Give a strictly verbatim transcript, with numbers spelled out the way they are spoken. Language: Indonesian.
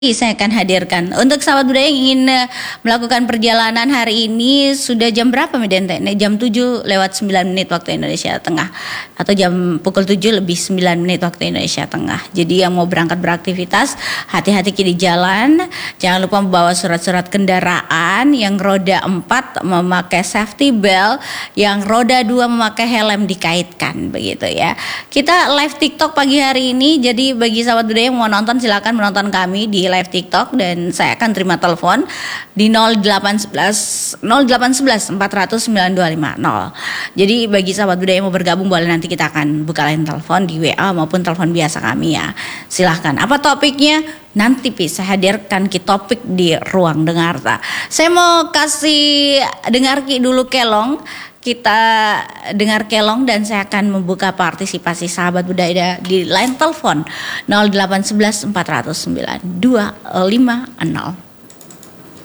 Saya akan hadirkan untuk sahabat budaya yang ingin uh, melakukan perjalanan hari ini. Sudah jam berapa Medente? Jam tujuh lewat sembilan menit waktu Indonesia Tengah, atau jam pukul tujuh lebih sembilan menit waktu Indonesia Tengah. Jadi yang mau berangkat beraktivitas, hati-hati di jalan. Jangan lupa membawa surat-surat kendaraan. Yang roda empat memakai safety belt, yang roda dua memakai helm dikaitkan, begitu ya. Kita live TikTok pagi hari ini. Jadi bagi sahabat budaya yang mau nonton, silakan menonton kami di live TikTok, dan saya akan terima telepon di nol delapan satu satu empat nol nol sembilan dua lima nol. Jadi bagi sahabat budaya yang mau bergabung, boleh, nanti kita akan buka line telepon di W A maupun telepon biasa kami ya. Silahkan. Apa topiknya? Nanti bisa hadirkan ki topik di ruang dengar. Saya mau kasih dengar ki dulu kelong. Kita dengar kelong dan saya akan membuka partisipasi sahabat budaya di line telepon nol delapan satu satu empat nol nol sembilan dua lima nol.